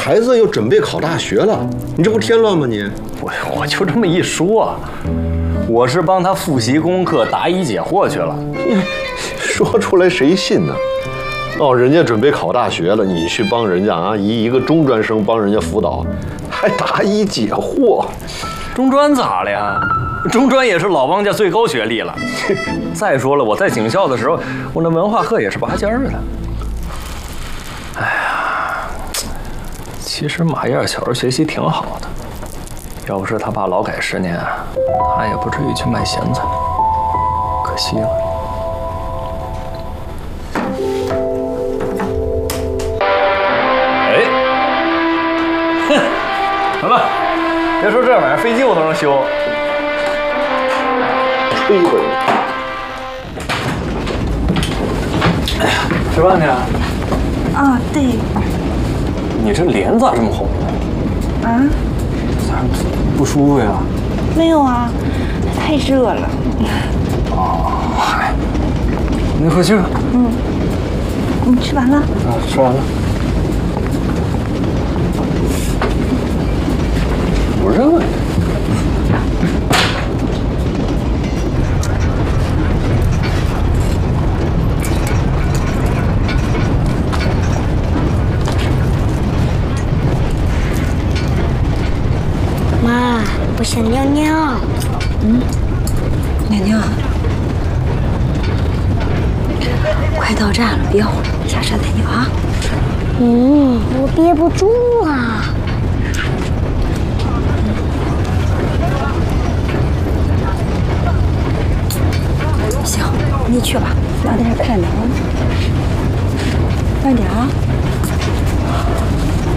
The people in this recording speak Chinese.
孩子又准备考大学了，你这不添乱吗你？ 我就这么一说，我是帮他复习功课、答疑解惑去了。 说出来谁信呢？哦，人家准备考大学了，你去帮人家啊，一个中专生帮人家辅导，还答疑解惑。 中专咋了呀？中专也是老汪家最高学历了。再说了，我在警校的时候，我那文化课也是拔尖的。哎呀，其实马燕小时候学习挺好的，要不是他爸劳改10年，他也不至于去卖咸菜。可惜了。哎，哼，行了，别说这玩意儿，飞机我都能修。 吹一会儿。 哎呀，吃饭去啊？ 啊，对。 你这脸咋这么红啊？ 咋不舒服呀？ 没有啊，太热了。 哦，嗨，你回去吧。 嗯。你吃完了？ 啊，吃完了。不热呀。 妈，我想尿尿。 尿尿。快到站了，别慌，下车再尿啊。 我憋不住了。 行，你去吧，早点太冷。慢点啊。